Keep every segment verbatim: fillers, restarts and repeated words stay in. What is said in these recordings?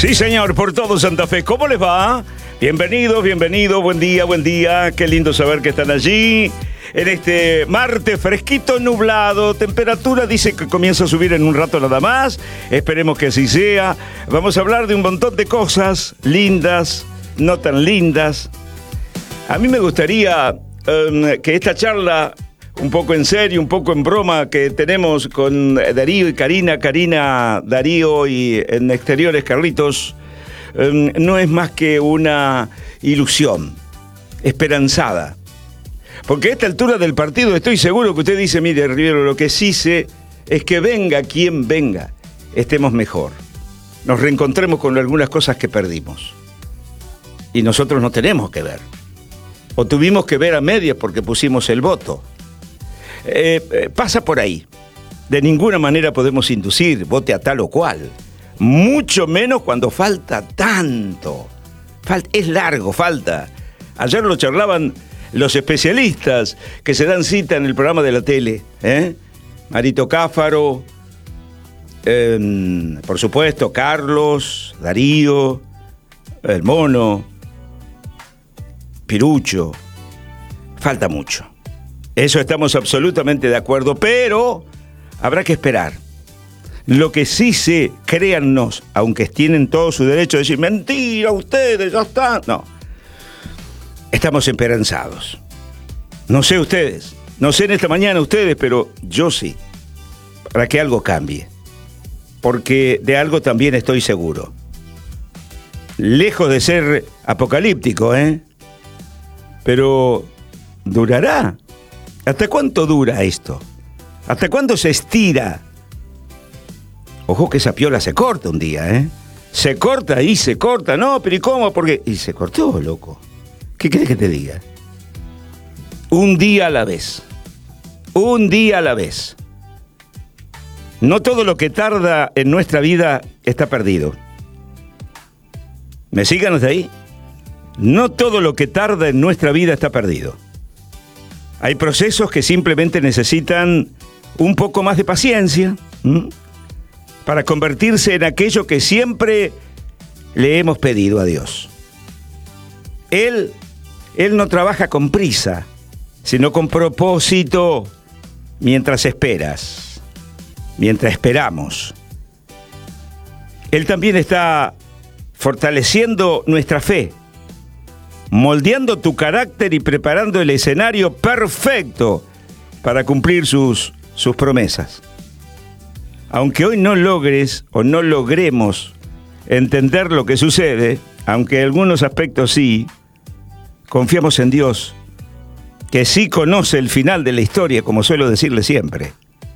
Sí, señor, por todo Santa Fe. ¿Cómo les va? Bienvenidos, bienvenidos, buen día, buen día. Qué lindo saber que están allí. En este martes fresquito, nublado, temperatura dice que comienza a subir en un rato nada más. Esperemos que así sea. Vamos a hablar de un montón de cosas lindas, no tan lindas. A mí me gustaría um, que esta charla, un poco en serio, un poco en broma, que tenemos con Darío y Karina, Karina, Darío y en exteriores Carlitos, um, no es más que una ilusión esperanzada. Porque a esta altura del partido estoy seguro que usted dice, mire, Rivero, lo que sí sé es que venga quien venga, estemos mejor. Nos reencontremos con algunas cosas que perdimos. Y nosotros no tenemos que ver. O tuvimos que ver a medias porque pusimos el voto. Eh, eh, pasa por ahí. De ninguna manera podemos inducir, vote a tal o cual. Mucho menos cuando falta tanto. Fal- es largo, falta. Ayer lo charlaban los especialistas que se dan cita en el programa de la tele, ¿eh? Marito Cáfaro, eh, por supuesto, Carlos, Darío, el Mono, Pirucho. Falta mucho. Eso estamos absolutamente de acuerdo, pero habrá que esperar. Lo que sí sé, créannos, aunque tienen todo su derecho a decir, mentira, ustedes ya están. No. Estamos esperanzados. No sé ustedes, no sé en esta mañana ustedes, pero yo sí. Para que algo cambie. Porque de algo también estoy seguro. Lejos de ser apocalíptico, ¿eh? Pero ¿durará? ¿Hasta cuánto dura esto? ¿Hasta cuándo se estira? Ojo que esa piola se corta un día, ¿eh? Se corta y se corta. No, pero ¿y cómo? Porque... Y se cortó, loco. ¿Qué querés que te diga? Un día a la vez. Un día a la vez. No todo lo que tarda en nuestra vida está perdido. ¿Me siguen hasta ahí? No todo lo que tarda en nuestra vida está perdido. Hay procesos que simplemente necesitan un poco más de paciencia, ¿m? para convertirse en aquello que siempre le hemos pedido a Dios. Él, Él no trabaja con prisa, sino con propósito, mientras esperas, mientras esperamos. Él también está fortaleciendo nuestra fe, moldeando tu carácter y preparando el escenario perfecto para cumplir sus, sus promesas. Aunque hoy no logres o no logremos entender lo que sucede, aunque en algunos aspectos sí, confiamos en Dios, que sí conoce el final de la historia, como suelo decirle siempre.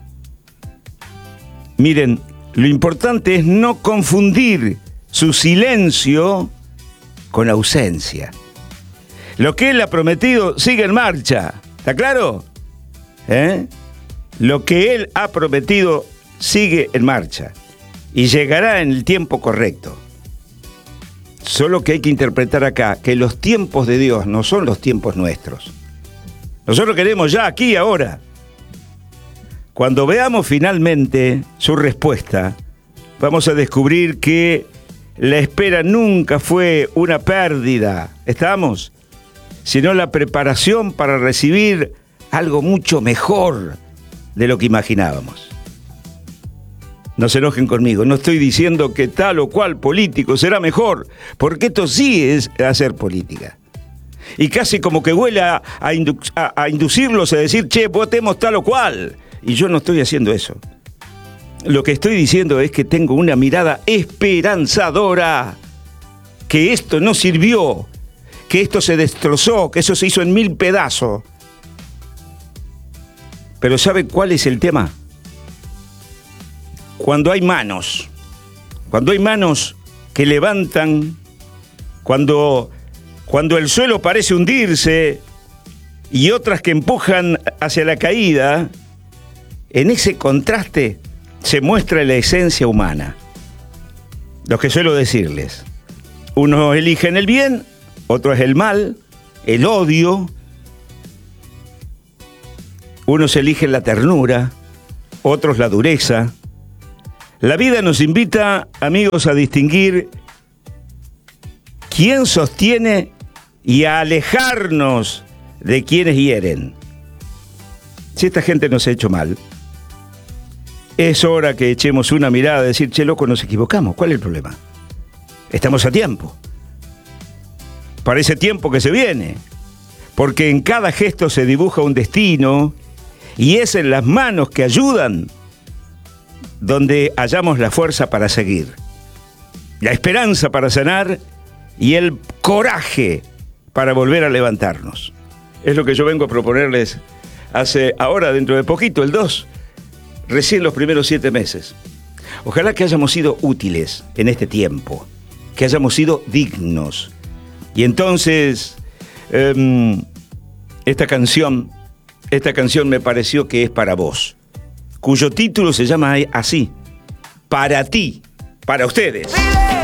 Miren, lo importante es no confundir su silencio con ausencia. Lo que Él ha prometido sigue en marcha, ¿está claro? ¿Eh? Lo que Él ha prometido sigue en marcha y llegará en el tiempo correcto. Solo que hay que interpretar acá que los tiempos de Dios no son los tiempos nuestros. Nosotros queremos ya, aquí, ahora. Cuando veamos finalmente su respuesta, vamos a descubrir que la espera nunca fue una pérdida, ¿estamos? Sino la preparación para recibir algo mucho mejor de lo que imaginábamos. No se enojen conmigo, no estoy diciendo que tal o cual político será mejor, porque esto sí es hacer política. Y casi como que huele a, a, indu- a, a inducirlos a decir, che, votemos tal o cual. Y yo no estoy haciendo eso. Lo que estoy diciendo es que tengo una mirada esperanzadora, que esto no sirvió, que esto se destrozó, que eso se hizo en mil pedazos. Pero ¿sabe cuál es el tema? Cuando hay manos, cuando hay manos que levantan, cuando, cuando el suelo parece hundirse y otras que empujan hacia la caída, en ese contraste se muestra la esencia humana. Lo que suelo decirles, unos eligen el bien, otros el mal, el odio, unos eligen la ternura, otros la dureza. La vida nos invita, amigos, a distinguir ¿Quién sostiene y a alejarnos de quienes hieren? Si esta gente nos ha hecho mal, es hora que echemos una mirada y decir, che, loco, nos equivocamos. ¿Cuál es el problema? Estamos a tiempo. Para ese tiempo que se viene. Porque en cada gesto se dibuja un destino y es en las manos que ayudan donde hallamos la fuerza para seguir, la esperanza para sanar y el coraje para volver a levantarnos. Es lo que yo vengo a proponerles hace ahora, dentro de poquito, el dos, recién los primeros siete meses. Ojalá que hayamos sido útiles en este tiempo, que hayamos sido dignos. Y entonces, eh, esta canción, esta canción me pareció que es para vos, cuyo título se llama así, Para ti, para ustedes.